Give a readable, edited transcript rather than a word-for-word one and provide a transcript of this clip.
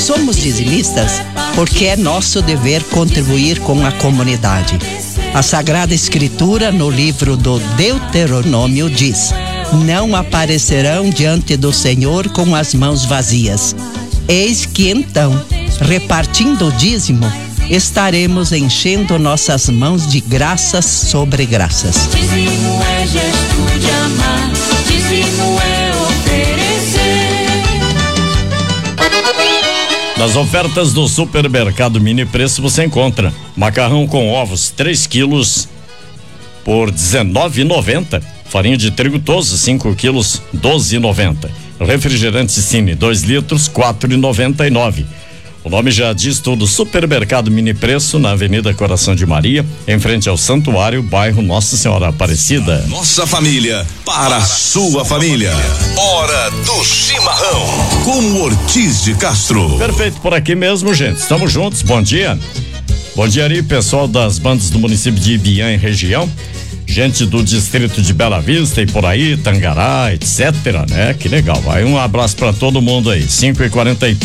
Somos dizimistas porque é nosso dever contribuir com a comunidade. A Sagrada Escritura, no livro do Deuteronômio, diz: não aparecerão diante do Senhor com as mãos vazias. Eis que então, repartindo o dízimo, estaremos enchendo nossas mãos de graças sobre graças. Dízimo é gesto de amar, dízimo é oferecer. Nas ofertas do Supermercado Mini Preço você encontra macarrão com ovos 3 quilos por R$19,90. Farinha de trigo Toso 5 quilos R$12,90. Refrigerante Cine 2 litros R$4,99. O nome já diz tudo. Supermercado Mini Preço, na Avenida Coração de Maria, em frente ao Santuário, bairro Nossa Senhora Aparecida. Nossa família para a sua família. Hora do chimarrão com Ortiz de Castro. Perfeito, por aqui mesmo, gente. Estamos juntos. Bom dia. Bom dia aí, pessoal das bandas do município de Ibiã e região. Gente do distrito de Bela Vista e por aí, Tangará, etc, né? Que legal. Vai um abraço para todo mundo aí. 5h43.